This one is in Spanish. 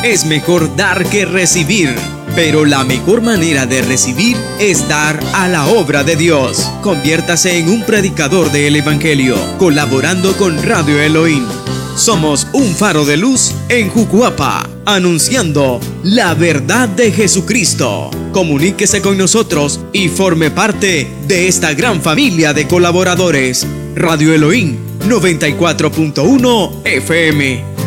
Es mejor dar que recibir, pero la mejor manera de recibir es dar a la obra de Dios. Conviértase en un predicador del Evangelio, colaborando con Radio Elohim. Somos un faro de luz en Jucuapa, anunciando la verdad de Jesucristo. Comuníquese con nosotros y forme parte de esta gran familia de colaboradores. Radio Elohim 94.1 FM.